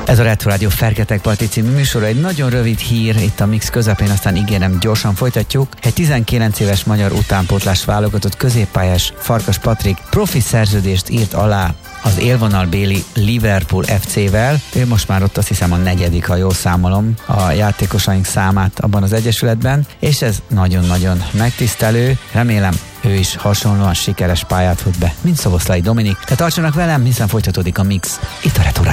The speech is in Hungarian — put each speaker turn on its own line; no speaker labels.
Ez a Retro Rádió Ferketek Parti című műsora, egy nagyon rövid hír itt a mix közepén, aztán ígérem, gyorsan folytatjuk. Egy 19 éves magyar utánpótlás válogatott középpályás Farkas Patrik profi szerződést írt alá az élvonalbéli Liverpool FC-vel. Ő most már ott azt hiszem a 4., ha jól számolom, a játékosaink számát abban az egyesületben, és ez nagyon-nagyon megtisztelő. Remélem, ő is hasonlóan sikeres pályát fut be, mint Szoboszlai Dominik. Tehát tartsanak velem, hiszen folytatódik a mix itt a Retro